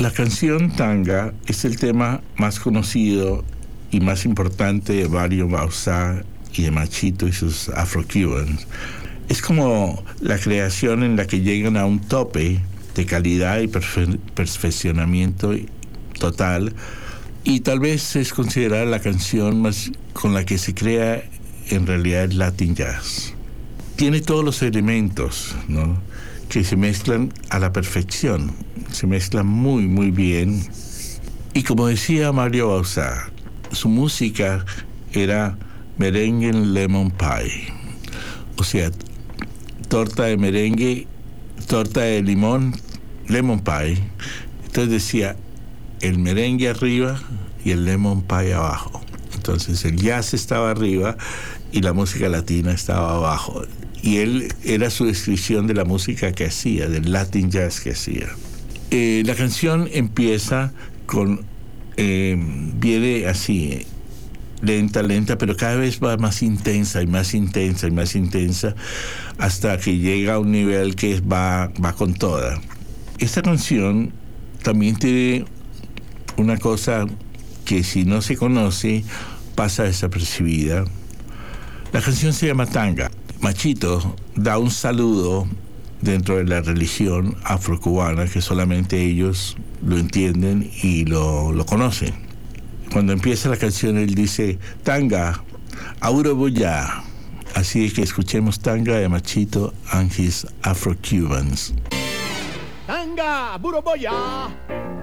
La canción Tanga es el tema más conocido y más importante de Mario Bauzá y de Machito y sus Afro-Cubans. Es como la creación en la que llegan a un tope de calidad y perfeccionamiento total, y tal vez es considerada la canción más con la que se crea en realidad el Latin Jazz. Tiene todos los elementos, ¿no?, que se mezclan a la perfección, se mezclan muy, muy bien. Y como decía Mario Bauzá, su música era merengue en lemon pie, o sea, torta de merengue, torta de limón, lemon pie. Entonces decía el merengue arriba y el lemon pie abajo. Entonces el jazz estaba arriba y la música latina estaba abajo. Y él era su descripción de la música que hacía, del Latin Jazz que hacía. La canción empieza con, viene así, lenta, lenta, pero cada vez va más intensa y más intensa y más intensa, hasta que llega a un nivel que va con toda. Esta canción también tiene una cosa que, si no se conoce, pasa desapercibida. La canción se llama Tanga. Machito da un saludo dentro de la religión afrocubana que solamente ellos lo entienden y lo conocen. Cuando empieza la canción, él dice Tanga, Auroboya. Así que escuchemos Tanga de Machito and his Afro-Cubans. Tanga, Buroboya.